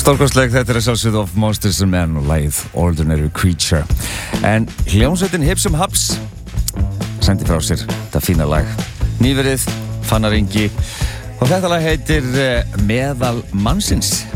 Stórkostleg, þetta að sjálfsögðu of Monsters and Men og lagið Ordinary Creature. En hljómsveitin Hips Haps sendi frá sér þetta fína lag. Nýverið, Fannar Ingi, og þetta lag heitir Meðal mannsins.